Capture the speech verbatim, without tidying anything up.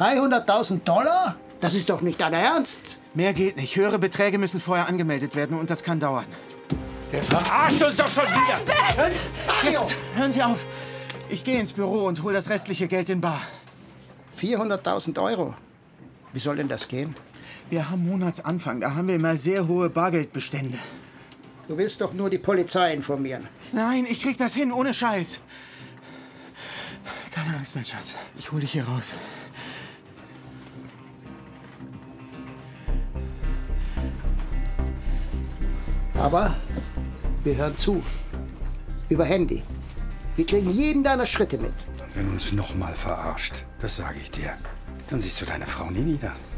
dreihunderttausend Dollar? Das ist doch nicht dein Ernst. Mehr geht nicht. Höhere Beträge müssen vorher angemeldet werden und das kann dauern. Der verarscht uns doch schon wieder! Hören Sie, jetzt, hören Sie auf. Ich gehe ins Büro und hole das restliche Geld in bar. vierhunderttausend Euro. Wie soll denn das gehen? Wir haben Monatsanfang. Da haben wir immer sehr hohe Bargeldbestände. Du willst doch nur die Polizei informieren. Nein, ich krieg das hin, ohne Scheiß. Keine Angst, mein Schatz. Ich hol dich hier raus. Aber wir hören zu. Über Handy. Wir kriegen jeden deiner Schritte mit. Wenn uns noch mal verarscht, das sage ich dir, dann siehst du deine Frau nie wieder.